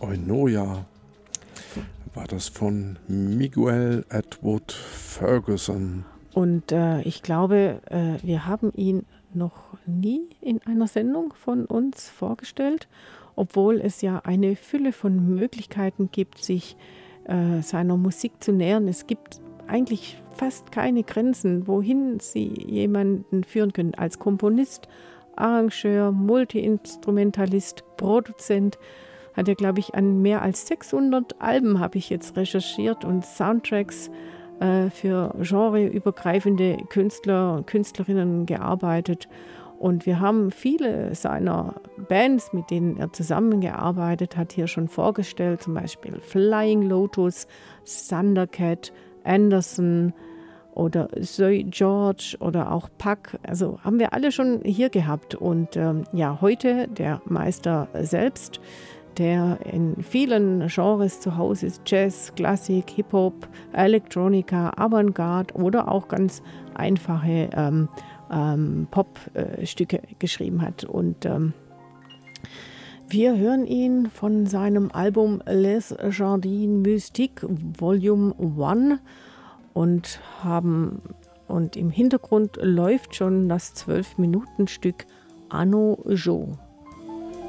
Eunoia war das von Miguel Edward Ferguson. Und ich glaube, wir haben ihn noch nie in einer Sendung von uns vorgestellt, obwohl es ja eine Fülle von Möglichkeiten gibt, sich seiner Musik zu nähern. Es gibt eigentlich fast keine Grenzen, wohin sie jemanden führen können. Als Komponist, Arrangeur, Multiinstrumentalist, Produzent hat er, glaube ich, an mehr als 600 Alben, habe ich jetzt recherchiert, und Soundtracks für genreübergreifende Künstler und Künstlerinnen gearbeitet. Und wir haben viele seiner Bands, mit denen er zusammengearbeitet hat, hier schon vorgestellt, zum Beispiel Flying Lotus, Thundercat, Anderson oder Zoe George oder auch Puck. Also haben wir alle schon hier gehabt. Und heute der Meister selbst, der in vielen Genres zu Hause ist: Jazz, Klassik, Hip-Hop, Elektronika, Avantgarde oder auch ganz einfache Pop-Stücke geschrieben hat. Und wir hören ihn von seinem Album Les Jardins Mystiques Volume 1 und im Hintergrund läuft schon das 12-Minuten-Stück Anno Jo.